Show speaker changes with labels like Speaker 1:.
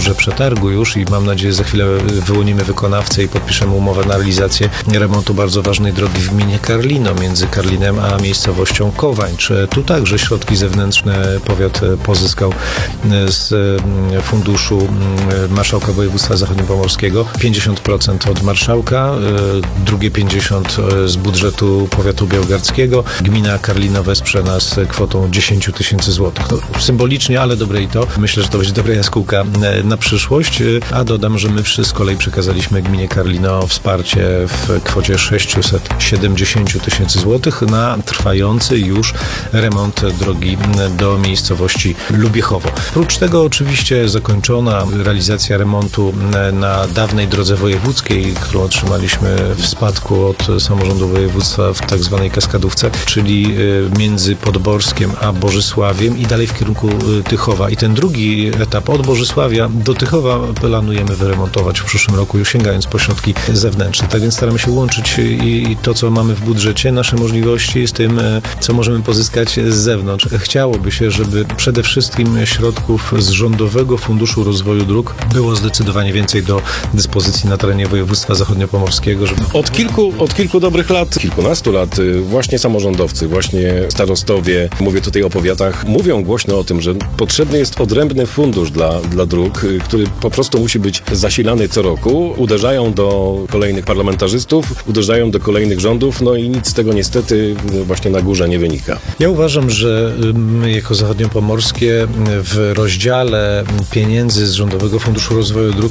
Speaker 1: porze przetargu już i mam nadzieję, za chwilę wyłonimy wykonawcę i podpiszemy umowę na realizację remontu bardzo ważnej drogi w gminie Karlino, między Karlinem a miejscowością Kowańcz. Tu także środki zewnętrzne powiat pozyskał z funduszu marszałka województwa zachodniopomorskiego. 50% od marszałka, drugie 50% z budżetu powiatu białgardzkiego. Gmina Karlino wesprze nas kwotą 10 000 złotych. No, symbolicznie, ale dobre i to. Myślę, że to będzie dobra jaskółka na przyszłość. A dodam, że my z kolei przekazaliśmy gminie Karlino wsparcie w kwocie 670 000 złotych na trwający już remont drogi do miejscowości Lubiechowo. Prócz tego oczywiście zakończona realizacja remontu na dawnej drodze wojewódzkiej, którą otrzymaliśmy w spadku od samorządu województwa w tak zwanej kaskadówce, czyli między Podborskiem a Bożysławiem i dalej w kierunku Tychowa. I ten drugi etap od Bożysławia do Tychowa planujemy wyremontować w przyszłym roku, już sięgając po środki zewnętrzne. Tak więc staramy się łączyć i to, co mamy w budżecie, nasze możliwości z tym, co możemy pozyskać z zewnątrz. Chciałoby się, żeby przede wszystkim środków z Rządowego Funduszu Rozwoju Dróg było zdecydowanie więcej do dyspozycji na terenie województwa zachodniopomorskiego. Żeby...
Speaker 2: Od kilku dobrych lat, kilkunastu lat właśnie samorządowcy, właśnie starostowie, mówię tutaj o powiatach, mówią głośno o tym, że potrzebny jest odrębny fundusz dla dróg, który po prostu musi być zasilany co roku. Uderzają do kolejnych parlamentarzystów, uderzają do kolejnych rządów, no i nic z tego niestety właśnie na górze nie wynika.
Speaker 1: Ja uważam, że my jako zachodniopomorskie w rozdziale pieniędzy z Rządowego Funduszu Rozwoju Dróg